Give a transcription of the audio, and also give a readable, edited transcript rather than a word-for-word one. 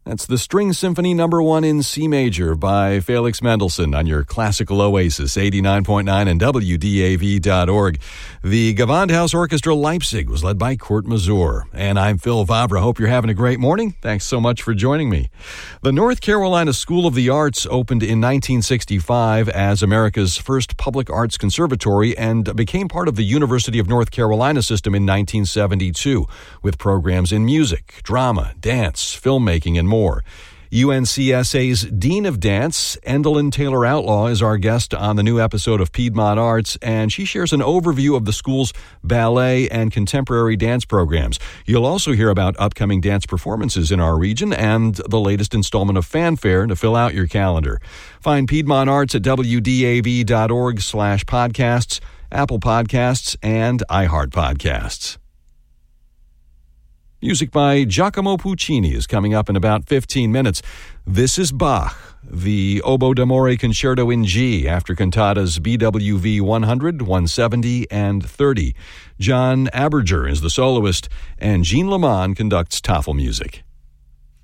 That's the String Symphony No. 1 in C major by Felix Mendelssohn on your classical oasis, 89.9 and WDAV.org. The Gewandhaus Orchestra Leipzig was led by Kurt Masur. And I'm Phil Vavra. Hope you're having a great morning. Thanks so much for joining me. The North Carolina School of the Arts opened in 1965 as America's first public arts conservatory and became part of the University of North Carolina system in 1972, with programs in music, drama, dance, filmmaking, and more. UNCSA's Dean of Dance, Endalyn Taylor Outlaw, is our guest on the new episode of Piedmont Arts, and she shares an overview of the school's ballet and contemporary dance programs. You'll also hear about upcoming dance performances in our region and the latest installment of Fanfare to fill out your calendar. Find Piedmont Arts at WDAV.org/podcasts, Apple Podcasts, and iHeart Podcasts. Music by Giacomo Puccini is coming up in about 15 minutes. This is Bach, the Oboe d'Amore Concerto in G, after cantatas BWV 100, 170, and 30. John Aberger is the soloist, and Jean Lamont conducts Tafelmusik.